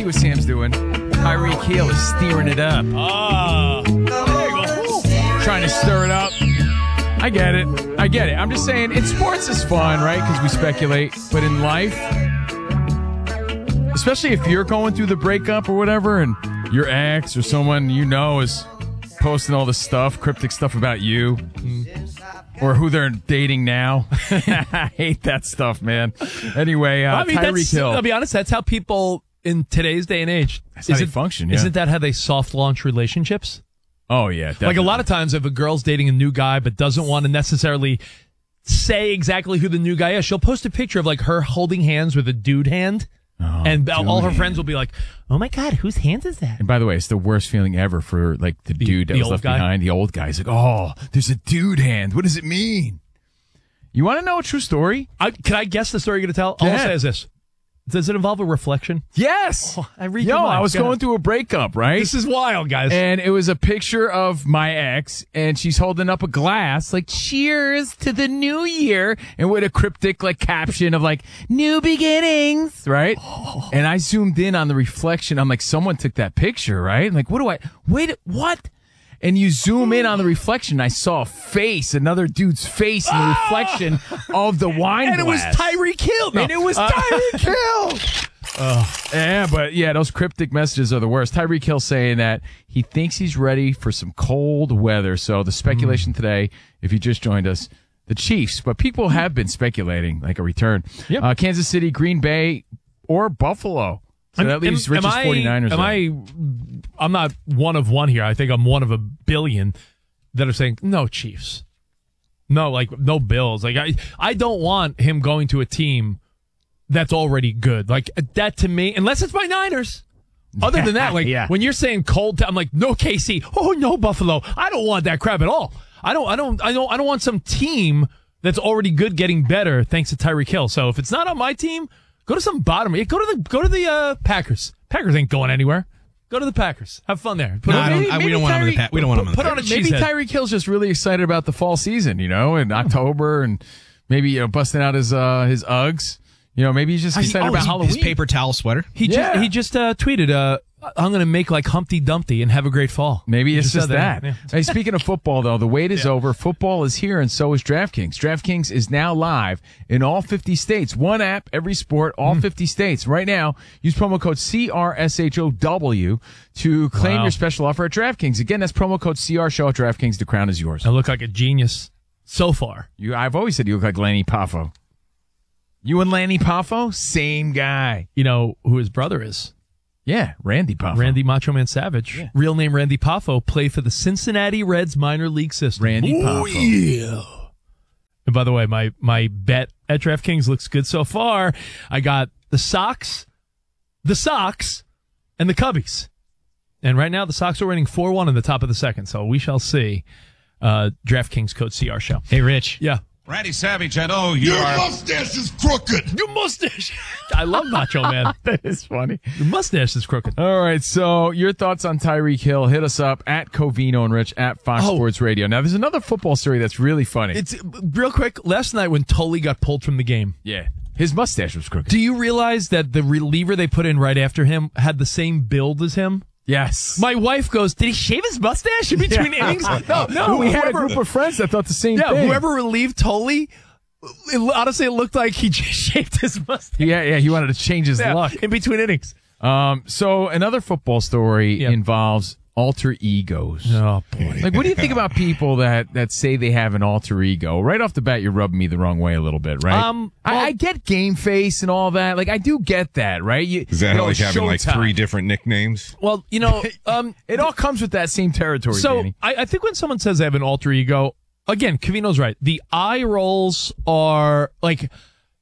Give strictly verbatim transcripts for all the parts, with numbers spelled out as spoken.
see what Sam's doing. Tyreek Hill is steering it up. Ah. There you go. Trying to stir it up. I get it. I get it. I'm just saying, in sports is fun, right? Because we speculate. But in life, especially if you're going through the breakup or whatever, and your ex or someone you know is posting all this stuff, cryptic stuff about you, or who they're dating now. I hate that stuff, man. Anyway, uh, I mean, Tyreek that's, Hill. I'll be honest, that's how people in today's day and age. That's how they function, yeah. Isn't that how they soft launch relationships? Oh, yeah, definitely. Like a lot of times if a girl's dating a new guy but doesn't want to necessarily say exactly who the new guy is, she'll post a picture of like her holding hands with a dude hand. Oh, and dude all her hand. friends will be like, oh my God, whose hands is that? And by the way, it's the worst feeling ever for like the, The- dude that the was old left guy? behind, the old guy. He's like, oh, there's a dude hand. What does it mean? You want to know a true story? I, can I guess the story you're going to tell? Go All I'll ahead. say is this. Does it involve a reflection? Yes. Oh, I read Yo, your mind. I was Go going ahead. through a breakup, right? This is wild, guys. And it was a picture of my ex, and she's holding up a glass, like, cheers to the new year, and with a cryptic, like, caption of, like, new beginnings, right? Oh. And I zoomed in on the reflection. I'm like, someone took that picture, right? I'm like, what do I, wait, what? And you zoom in on the reflection, I saw a face, another dude's face in the reflection of the wine and glass. it was Tyreek Hill. No. And it was Uh, Tyreek Hill. Yeah, but yeah, those cryptic messages are the worst. Tyreek Hill saying that he thinks he's ready for some cold weather. So the speculation today, if you just joined us, the Chiefs, but people have been speculating like a return. Yep. Uh, Kansas City, Green Bay, or Buffalo. So that leaves Rich's I, 49ers. Am out. I, I'm not one of one here. I think I'm one of a billion that are saying, no Chiefs. No, like, no Bills. Like, I, I don't want him going to a team that's already good. Like, that to me, unless it's my Niners. Other than that, like, Yeah. when you're saying cold, I'm like, no K C. Oh, no Buffalo. I don't want that crap at all. I don't, I don't, I don't, I don't want some team that's already good getting better thanks to Tyreek Hill. So if it's not on my team, go to some bottom. Go to the, go to the, uh, Packers. Packers ain't going anywhere. Go to the Packers. Have fun there. Put No, on, I don't, maybe- I, we maybe don't want him in the Tyreek- pa- we don't want him in the put on a Packers. Maybe cheesehead. Tyreek Hill's just really excited about the fall season, you know, in October, and maybe, you know, busting out his, uh, his Uggs. You know, maybe he's just excited Oh, about his- Halloween. His paper towel sweater. He Yeah. just he just uh, tweeted, uh, "I'm going to make like Humpty Dumpty and have a great fall." Maybe He it's just said that. Yeah. Hey, speaking of football, though, the wait is over. Football is here, and so is DraftKings. DraftKings is now live in all fifty states. One app, every sport, all Mm. fifty states. Right now, use promo code C R S H O W to claim Wow. your special offer at DraftKings. Again, that's promo code C R Show at DraftKings. The crown is yours. I look like a genius so far. You, I've always said you look like Lanny Poffo. You and Lanny Poffo, same guy. You know who his brother is? Yeah, Randy Poffo. Randy Macho Man Savage. Real name Randy Poffo. Played for the Cincinnati Reds minor league system. Randy Oh, Poffo. yeah. And by the way, my my bet at DraftKings looks good so far. I got the Sox, the Sox, and the Cubbies. And right now the Sox are winning four one in the top of the second. So we shall see. Uh, DraftKings code C R Show. Hey, Rich. Yeah. Randy Savage, I know you Your are. mustache is crooked. Your mustache. I love Macho Man. That is funny. Your mustache is crooked. All right, so your thoughts on Tyreek Hill? Hit us up at Covino and Rich at Fox Oh. Sports Radio. Now, there's another football story that's really funny. It's real quick. Last night when Tully got pulled from the game, yeah, his mustache was crooked. do you realize that the reliever they put in right after him had the same build as him? Yes. My wife goes, "Did he shave his mustache in between innings?" No, no. we had a whoever- group of friends that thought the same yeah, thing. whoever relieved Tully, it, honestly, it looked like he just shaved his mustache. Yeah, yeah, he wanted to change his Yeah, luck. in between innings. Um, so another football story Yeah. involves alter egos. Oh boy. Like, what do you think about people that, that say they have an alter ego? Right off the bat, you're rubbing me the wrong way a little bit, right? Um, I, well- I get game face and all that. Like, I do get that, right? You, Is that you know, like having like Showtime. three different nicknames? Well, you know, um, It all comes with that same territory, So Danny. I, I think when someone says they have an alter ego, again, Covino's right. The eye rolls are like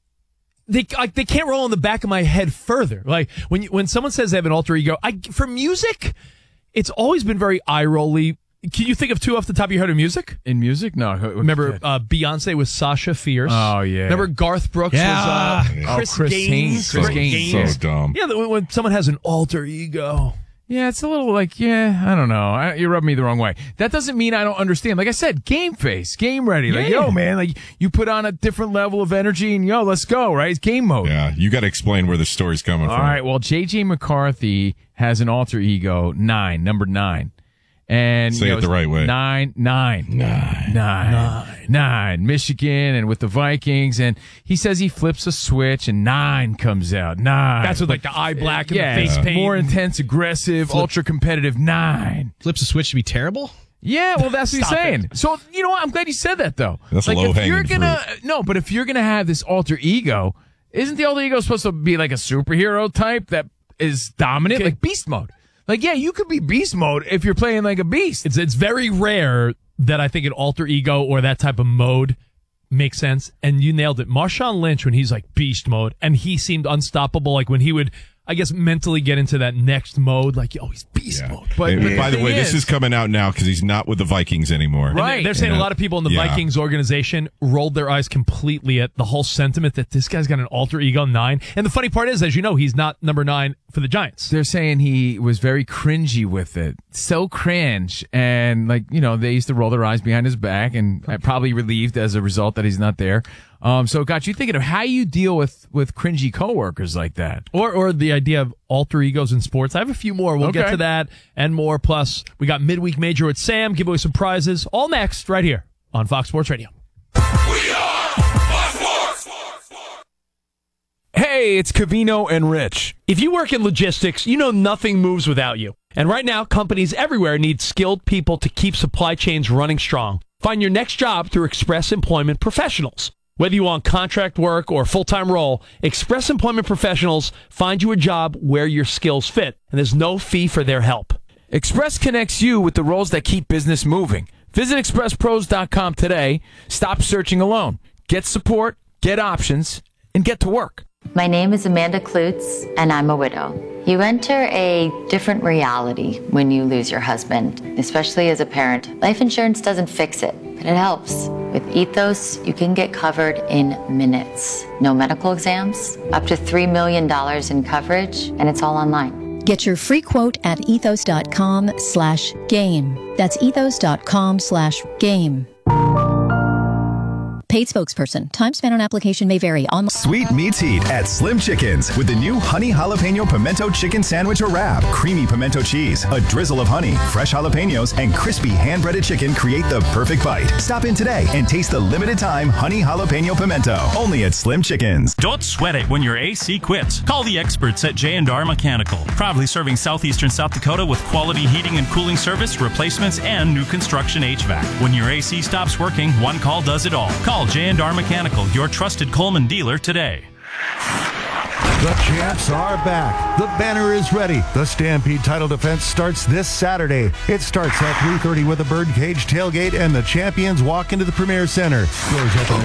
they like they can't roll in the back of my head further. Like when you, when someone says they have an alter ego, I for music, it's always been very eye rolly. Can you think of two off the top of your head of music? In music? No. Remember uh, Beyonce was Sasha Fierce. Oh, yeah. Remember Garth Brooks Yeah. was uh, Oh, Chris, Chris Gaines. Haynes. Chris so, Gaines. so dumb. Yeah, when, when someone has an alter ego. Yeah, it's a little like, yeah, I don't know. I, you rub me the wrong way. That doesn't mean I don't understand. Like I said, game face, game ready. Like, Yeah. yo, man, like you put on a different level of energy and yo, let's go, right? It's game mode. Yeah, you got to explain where the story's coming All from. right, well, J J McCarthy has an alter ego, nine, number nine. And Say you know, it the right way. Nine, nine, nine, nine, nine. Michigan and with the Vikings, and he says he flips a switch and nine comes out. Nine. That's with like the eye black and yeah, the face paint. more intense, aggressive, ultra competitive. Nine. Flips a switch to be terrible? Yeah, well, that's what he's Stop saying. it. So you know what? I'm glad you said that though. That's like if low-hanging you're gonna fruit. no, but if you're gonna have this alter ego, isn't the alter ego supposed to be like a superhero type that is dominant, Okay. like beast mode? Like, yeah, you could be beast mode if you're playing like a beast. It's it's very rare that I think an alter ego or that type of mode makes sense. And you nailed it. Marshawn Lynch, when he's like beast mode, and he seemed unstoppable. Like when he would, I guess, mentally get into that next mode, like, oh, he's beast Yeah. mode. But And the by the thing way, this is- is coming out now because he's not with the Vikings anymore. Right. And they're saying Yeah. a lot of people in the Yeah. Vikings organization rolled their eyes completely at the whole sentiment that this guy's got an alter ego nine. And the funny part is, as you know, he's not number nine for the Giants. They're saying he was very cringy with it. So cringe. And, like, you know, they used to roll their eyes behind his back and probably relieved as a result that he's not there. Um, so it got you thinking of how you deal with, with cringy coworkers like that. Or or the idea of alter egos in sports. I have a few more. We'll get Okay. to that and more. Plus, we got Midweek Major with Sam, give away some prizes. All next, right here on Fox Sports Radio. Hey, it's Cavino and Rich. If you work in logistics, you know nothing moves without you. And right now, companies everywhere need skilled people to keep supply chains running strong. Find your next job through Express Employment Professionals. Whether you want contract work or full-time role, Express Employment Professionals find you a job where your skills fit, and there's no fee for their help. Express connects you with the roles that keep business moving. Visit express pros dot com today. Stop searching alone. Get support, get options, and get to work. My name is Amanda Klutz, and I'm a widow. You enter a different reality when you lose your husband, especially as a parent. Life insurance doesn't fix it, but it helps. With Ethos, you can get covered in minutes. No medical exams, up to three million dollars in coverage, and it's all online. Get your free quote at ethos.com slash game. That's ethos.com slash game. Paid spokesperson. Time spent on application may vary. On Sweet meets heat at Slim Chickens with the new honey jalapeno pimento chicken sandwich or wrap. Creamy pimento cheese, a drizzle of honey, fresh jalapenos, and crispy hand-breaded chicken create the perfect bite. Stop in today and taste the limited time honey jalapeno pimento. Only at Slim Chickens. Don't sweat it when your A C quits. Call the experts at J and R Mechanical. Proudly serving southeastern South Dakota with quality heating and cooling service, replacements, and new construction H V A C. When your A C stops working, one call does it all. Call J and R Mechanical, your trusted Coleman dealer today. The champs are back. The banner is ready. The Stampede title defense starts this Saturday. It starts at three thirty with a birdcage tailgate, and the champions walk into the Premier Center. Doors open